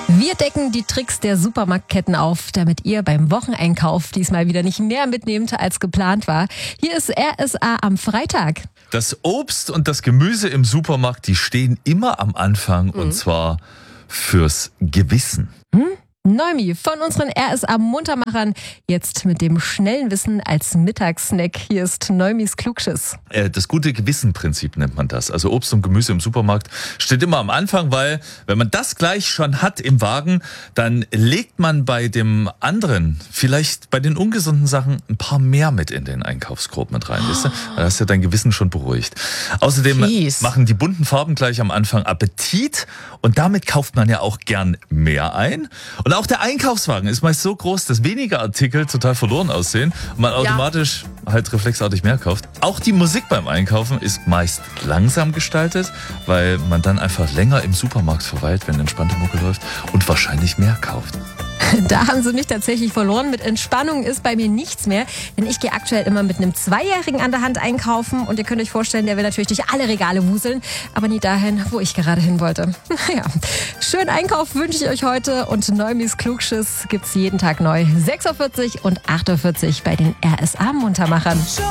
Wir decken die Tricks der Supermarktketten auf, damit ihr beim Wocheneinkauf diesmal wieder nicht mehr mitnehmt, als geplant war. Hier ist RSA am Freitag. Das Obst und das Gemüse im Supermarkt, die stehen immer am Anfang und zwar fürs Gewissen. Noemi von unseren RSA-Muntermachern, jetzt mit dem schnellen Wissen als Mittagssnack. Hier ist Neumis Klugschiss. Das gute Gewissen-Prinzip nennt man das. Also Obst und Gemüse im Supermarkt steht immer am Anfang, weil wenn man das gleich schon hat im Wagen, dann legt man bei dem anderen, vielleicht bei den ungesunden Sachen, ein paar mehr mit in den Einkaufskorb mit rein. Weißt du? Da hast du dein Gewissen schon beruhigt. Außerdem machen die bunten Farben gleich am Anfang Appetit und damit kauft man ja auch gern mehr ein. Und auch der Einkaufswagen ist meist so groß, dass weniger Artikel total verloren aussehen und man automatisch halt reflexartig mehr kauft. Auch die Musik beim Einkaufen ist meist langsam gestaltet, weil man dann einfach länger im Supermarkt verweilt, wenn entspannte Mucke läuft und wahrscheinlich mehr kauft. Da haben sie mich tatsächlich verloren. Mit Entspannung ist bei mir nichts mehr, denn ich gehe aktuell immer mit einem Zweijährigen an der Hand einkaufen und ihr könnt euch vorstellen, der will natürlich durch alle Regale wuseln, aber nie dahin, wo ich gerade hin wollte. Ja. Schönen Einkauf wünsche ich euch heute und Neumis Klugschiss gibt's jeden Tag neu. 6.40 Uhr und 8.40 Uhr bei den RSA-Muntermachern.